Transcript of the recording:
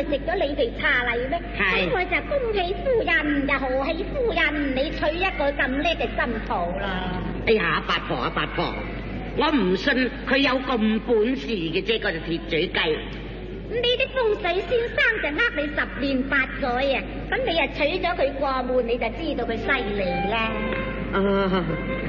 係食咗你哋茶禮咩？咁我就恭喜夫人，就賀喜夫人，你娶一個咁叻嘅新抱啦。 哎呀，八婆啊，八婆，我唔信佢有咁本事嘅啫，嗰隻鐵嘴雞。 呢啲風水先生就呃你10年8載啊，咁你啊娶咗佢過門，你就知道佢犀利啦。